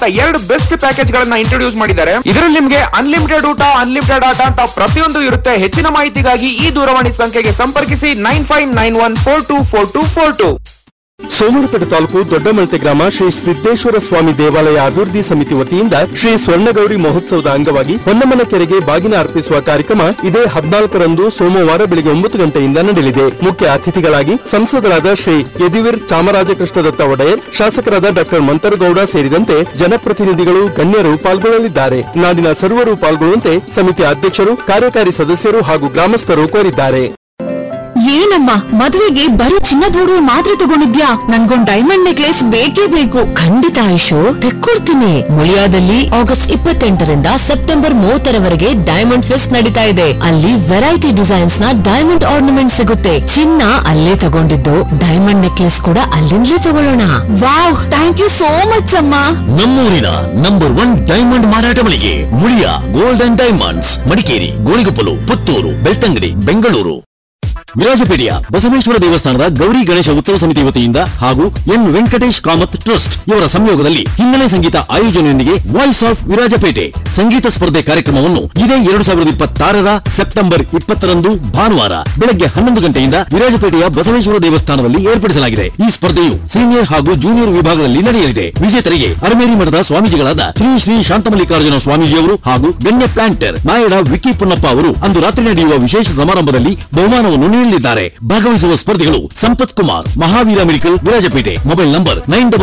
ಎರಡು best package ಗಳನ್ನ introduce ಮಾಡಿದ್ದಾರೆ. ಇದರಲ್ಲಿ ನಿಮಗೆ ಅನ್ಲಿಮಿಟೆಡ್ ಊಟ, ಅನ್ಲಿಮಿಟೆಡ್ ಆಟ ಅಂತ ಪ್ರತಿಯೊಂದು ಇರುತ್ತೆ. ಹೆಚ್ಚಿನ ಮಾಹಿತಿಗಾಗಿ ಈ ದೂರವಾಣಿ ಸಂಖ್ಯೆಗೆ ಸಂಪರ್ಕಿಸಿ 9591424242. ಸೋಮವಾರಪೇಟೆ ತಾಲೂಕು ದೊಡ್ಡಮಳತೆ ಗ್ರಾಮ ಶ್ರೀ ಸಿದ್ದೇಶ್ವರ ಸ್ವಾಮಿ ದೇವಾಲಯ ಅಭಿವೃದ್ಧಿ ಸಮಿತಿ ವತಿಯಿಂದ ಶ್ರೀ ಸ್ವರ್ಣಗೌರಿ ಮಹೋತ್ಸವದ ಅಂಗವಾಗಿ ಹೊನ್ನಮನ ಕೆರೆಗೆ ಬಾಗಿನ ಅರ್ಪಿಸುವ ಕಾರ್ಯಕ್ರಮ ಇದೇ 14ರಂದು ಸೋಮವಾರ ಬೆಳಗ್ಗೆ 9 ಗಂಟೆಯಿಂದ ನಡೆಯಲಿದೆ. ಮುಖ್ಯ ಅತಿಥಿಗಳಾಗಿ ಸಂಸದರಾದ ಶ್ರೀ ಯದುವೀರ್ ಚಾಮರಾಜಕೃಷ್ಣದತ್ತ ಒಡೆಯರ್, ಶಾಸಕರಾದ ಡಾ ಮಂತರಗೌಡ ಸೇರಿದಂತೆ ಜನಪ್ರತಿನಿಧಿಗಳು ಗಣ್ಯರು ಪಾಲ್ಗೊಳ್ಳಲಿದ್ದಾರೆ. ನಾಡಿನ ಸರ್ವರು ಪಾಲ್ಗೊಳ್ಳುವಂತೆ ಸಮಿತಿ ಅಧ್ಯಕ್ಷರು, ಕಾರ್ಯಕಾರಿ ಸದಸ್ಯರು ಹಾಗೂ ಗ್ರಾಮಸ್ಥರು ಕೋರಿದ್ದಾರೆ. ಏನಮ್ಮ ಮದುವೆಗೆ ಬರೀ ಚಿನ್ನದೊಡವೆ ಮಾತ್ರ ತಗೊಂಡಿದ್ಯಾ? ನನ್ಗೊಂದ್ ಡೈಮಂಡ್ ನೆಕ್ಲೆಸ್ ಬೇಕೇ ಬೇಕು. ಖಂಡಿತ Ayush, ತೆಕ್ಕೊಡ್ತೀನಿ. ಮುಳಿಯಾದಲ್ಲಿ August 28ರಿಂದ September 30ರವರೆಗೆ diamond fest ನಡೀತಾ ಇದೆ. ಅಲ್ಲಿ ವೆರೈಟಿ ಡಿಸೈನ್ಸ್ ನ ಡೈಮಂಡ್ ಆರ್ನಮೆಂಟ್ ಸಿಗುತ್ತೆ. ಚಿನ್ನ ಅಲ್ಲೇ ತಗೊಂಡಿದ್ದು, ಡೈಮಂಡ್ ನೆಕ್ಲೆಸ್ ಕೂಡ ಅಲ್ಲಿಂದಲೇ ತಗೊಳ್ಳೋಣ. Wow, thank you so much ಅಮ್ಮ. ನಮ್ಮೂರಿನ ನಂಬರ್ 1 ಡೈಮಂಡ್ ಮಾರಾಟ ಮಳಿಗೆ Muliya gold and diamonds, Madikeri, Gonikoppal, Puttur, Belthangady, Bengaluru. ವಿರಾಜಪೇಟೆಯ Basaveshwara ದೇವಸ್ಥಾನದ ಗೌರಿ ಗಣೇಶ ಉತ್ಸವ ಸಮಿತಿ ವತಿಯಿಂದ ಹಾಗೂ ಎನ್ ವೆಂಕಟೇಶ್ ಕಾಮತ್ ಟ್ರಸ್ಟ್ ಇವರ ಸಂಯೋಗದಲ್ಲಿ ಹಿನ್ನೆಲೆ ಸಂಗೀತ ಆಯೋಜನೆಯೊಂದಿಗೆ ವಾಯ್ಸ್ ಆಫ್ ವಿರಾಜಪೇಟೆ ಸಂಗೀತ ಸ್ಪರ್ಧೆ ಕಾರ್ಯಕ್ರಮವನ್ನು ಇದೇ 2026ರ ಸೆಪ್ಟೆಂಬರ್ 20ರಂದು ಭಾನುವಾರ ಬೆಳಗ್ಗೆ 11 ಗಂಟೆಯಿಂದ ವಿರಾಜಪೇಟೆಯ ಬಸವೇಶ್ವರ ದೇವಸ್ಥಾನದಲ್ಲಿ ಏರ್ಪಡಿಸಲಾಗಿದೆ. ಈ ಸ್ಪರ್ಧೆಯು ಸೀನಿಯರ್ ಹಾಗೂ ಜೂನಿಯರ್ ವಿಭಾಗದಲ್ಲಿ ನಡೆಯಲಿದೆ. ವಿಜೇತರಿಗೆ ಅರಮೇರಿ ಮಠದ ಸ್ವಾಮೀಜಿಗಳಾದ ಶ್ರೀ ಶ್ರೀ ಶಾಂತಮಲ್ಲಿಕಾರ್ಜುನ ಸ್ವಾಮೀಜಿಯವರು ಹಾಗೂ ಬೆಣ್ಣೆ ಪ್ಲಾಂಟರ್ ನಾಯಡ ವಿಕ್ಕಿ ಪುನ್ನಪ್ಪ ಅವರು ಅಂದು ರಾತ್ರಿ ನಡೆಯುವ ವಿಶೇಷ ಸಮಾರಂಭದಲ್ಲಿ ಬಹುಮಾನವನ್ನು ನೀಡಲಿದ್ದಾರೆ. ಭಾಗವಹಿಸುವ ಸ್ಪರ್ಧಿಗಳು Sampath Kumar, Mahavir medical, Virajpet. Mobile number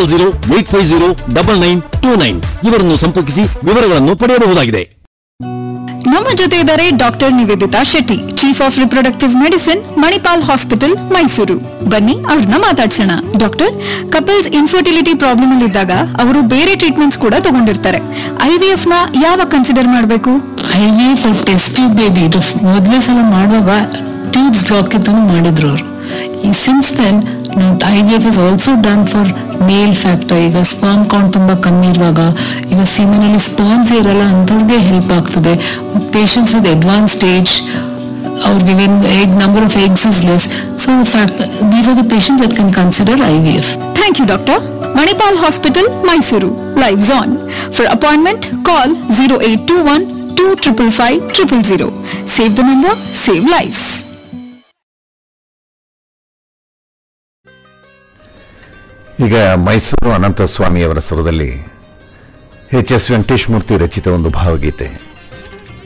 9008509929. ಇವರನ್ನು ಸಂಪರ್ಕಿಸಿ ವಿವರಗಳನ್ನು ಪಡೆಯಬಹುದಾಗಿದೆ. ನಮ್ಮ ಜೊತೆ ಇದ್ದಾರೆ doctor Nivedita Shetty, chief of reproductive medicine, Manipal hospital, Mysuru. ಬನ್ನಿ ಅವ್ರನ್ನ ಮಾತಾಡ್ಸೋಣ. ಡಾಕ್ಟರ್, ಕಪಲ್ಸ್ ಇನ್ಫರ್ಟಿಲಿಟಿ ಪ್ರಾಬ್ಲಮ್ ಅಲ್ಲಿ ಇದ್ದಾಗ ಅವರು ಬೇರೆ ಟ್ರೀಟ್ಮೆಂಟ್ಸ್ ಕೂಡ ತಗೊಂಡಿರ್ತಾರೆ. IVF ನ ಯಾವಾಗ ಕನ್ಸಿಡರ್ ಮಾಡಬೇಕು? IVF ಟೆಸ್ಟ್ ಟ್ಯೂಬ್ ಬೇಬಿ ಇದು ಮೊದಲೇ ಸಲ ಮಾಡುವಾಗ ಟ್ಯೂಬ್ಸ್ ಬ್ಲಾಕ್ ಇತ್ತು ಮಾಡಿದ್ರು ಅವರು. Since then IVF is also done for male factor. ಈಗ ಸ್ಪರ್ಮ್ ಕೌಂಟ್ ತುಂಬಾ ಕಮ್ಮಿ ಇರುವಾಗ, ಈಗ ಸೀಮೆನಲ್ಲಿ ಸ್ಪರ್ಮ್ಸ್ ಇರಲ್ಲ ಅಂಥವ್ರಿಗೆ ಹೆಲ್ಪ್ ಆಗ್ತದೆ. ಪೇಷಂಟ್ಸ್ ವಿತ್ ಅಡ್ವಾನ್ಸ್ ಸ್ಟೇಜ್, ಅವ್ರಿಗೆ egg number of eggs is less. So in fact, these are the patients that can consider IVF. Thank you, doctor. Manipal Hospital, Mysuru. Lives on. For appointment, call 0821 255 000. Save the number, save lives. ಈಗ ಮೈಸೂರು ಅನಂತಸ್ವಾಮಿಯವರ ಸ್ವರದಲ್ಲಿ H S Venkatesh ಮೂರ್ತಿ ರಚಿತ ಒಂದು ಭಾವಗೀತೆ.